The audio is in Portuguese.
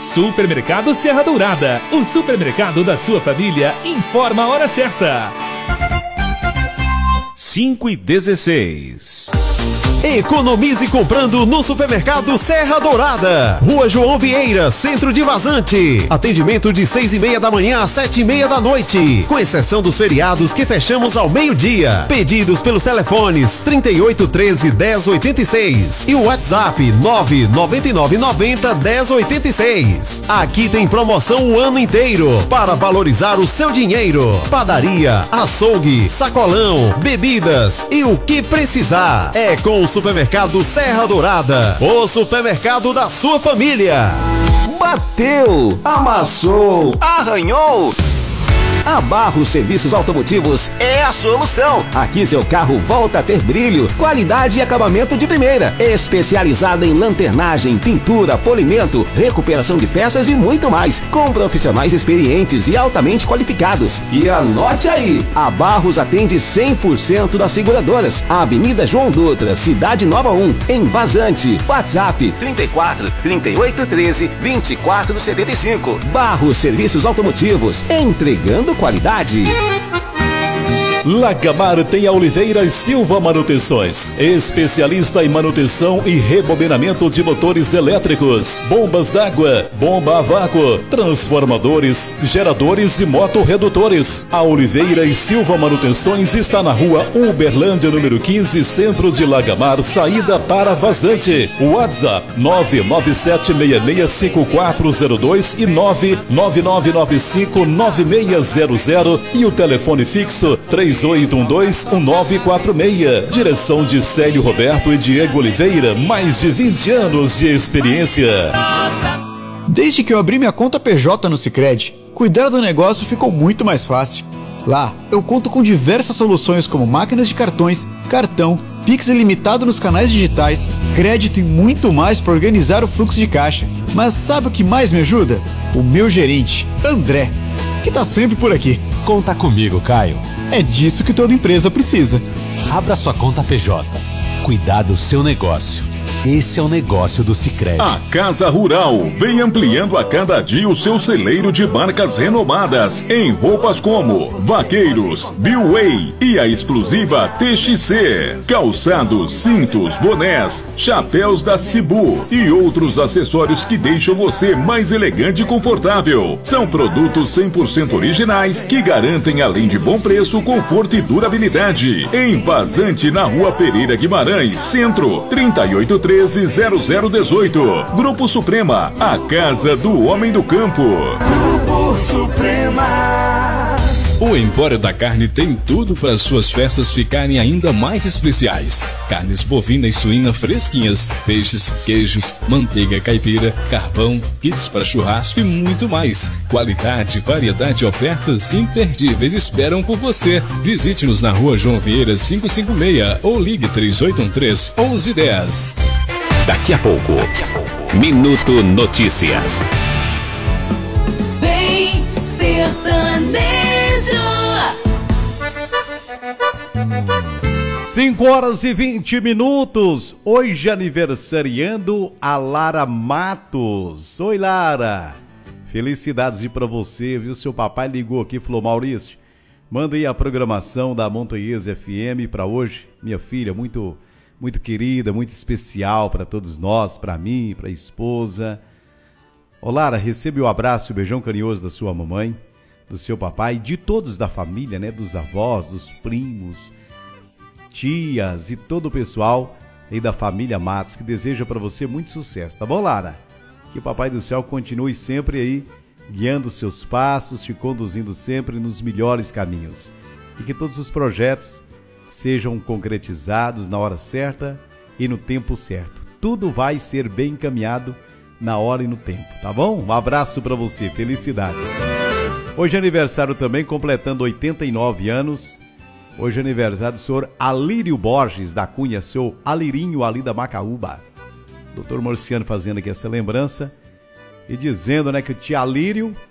Supermercado Serra Dourada, o supermercado da sua família, informa a hora certa. 5h16. Economize comprando no Supermercado Serra Dourada. Rua João Vieira, centro de Vazante. Atendimento de 6h30 da manhã às 7h30 da noite. Com exceção dos feriados que fechamos ao meio-dia. Pedidos pelos telefones 3813-1086 e o WhatsApp 99990-1086. Aqui tem promoção o ano inteiro para valorizar o seu dinheiro. Padaria, açougue, sacolão, bebidas e o que precisar. É com o Supermercado Serra Dourada, o supermercado da sua família. Bateu, amassou, arranhou. A Barros Serviços Automotivos é a solução. Aqui seu carro volta a ter brilho, qualidade e acabamento de primeira. Especializada em lanternagem, pintura, polimento, recuperação de peças e muito mais. Com profissionais experientes e altamente qualificados. E anote aí, a Barros atende 100% das seguradoras. Avenida João Dutra, Cidade Nova 1, em Vazante. WhatsApp 34 38 13 24 75. Barros Serviços Automotivos, entregando qualidade. Lagamar tem a Oliveira e Silva Manutenções, especialista em manutenção e rebobinamento de motores elétricos, bombas d'água, bomba a vácuo, transformadores, geradores e motorredutores. A Oliveira e Silva Manutenções está na rua Uberlândia, número 15, centro de Lagamar, saída para Vazante. WhatsApp 997665402 e 999959600 e o telefone fixo 3812-1946. Direção de Célio Roberto e Diego Oliveira, mais de 20 anos de experiência. Desde que eu abri minha conta PJ no Sicredi, cuidar do negócio ficou muito mais fácil. Lá, eu conto com diversas soluções como máquinas de cartões, cartão, Pix ilimitado nos canais digitais, crédito e muito mais para organizar o fluxo de caixa. Mas sabe o que mais me ajuda? O meu gerente, André, que tá sempre por aqui. Conta comigo, Caio. É disso que toda empresa precisa. Abra sua conta PJ. Cuidar do seu negócio. Esse é o negócio do Sicredi. A Casa Rural vem ampliando a cada dia o seu celeiro de marcas renomadas em roupas como Vaqueiros, Billway e a exclusiva TXC. Calçados, cintos, bonés, chapéus da Cibu e outros acessórios que deixam você mais elegante e confortável. São produtos 100% originais que garantem, além de bom preço, conforto e durabilidade. Em Vazante, na Rua Pereira Guimarães, Centro, 3813-0018. Grupo Suprema, a casa do homem do campo. Grupo Suprema. O Empório da Carne tem tudo para suas festas ficarem ainda mais especiais. Carnes bovina e suína fresquinhas, peixes, queijos, manteiga caipira, carvão, kits para churrasco e muito mais. Qualidade, variedade e ofertas imperdíveis esperam por você. Visite-nos na Rua João Vieira 556 ou ligue 3813-1110. Daqui a pouco, Minuto Notícias. Vem sertanejo. 5h20. Hoje aniversariando a Lara Matos. Oi, Lara. Felicidades para você, viu? Seu papai ligou aqui e falou: Maurício, manda aí a programação da Montanhesa FM para hoje. Minha filha, muito querida, muito especial para todos nós, para mim, para a esposa. Ô, Lara, recebe o abraço e o beijão carinhoso da sua mamãe, do seu papai, de todos da família, né? Dos avós, dos primos, tias e todo o pessoal aí da família Matos, que deseja para você muito sucesso, tá bom, Lara? Que o Papai do Céu continue sempre aí, guiando os seus passos, te conduzindo sempre nos melhores caminhos. E que todos os projetos sejam concretizados na hora certa e no tempo certo. Tudo vai ser bem encaminhado na hora e no tempo, tá bom? Um abraço para você, felicidades. Hoje é aniversário também, completando 89 anos. Hoje é aniversário do senhor Alírio Borges da Cunha, seu Alirinho ali da Macaúba. Doutor Marciano fazendo aqui essa lembrança e dizendo, né, que o tio Alírio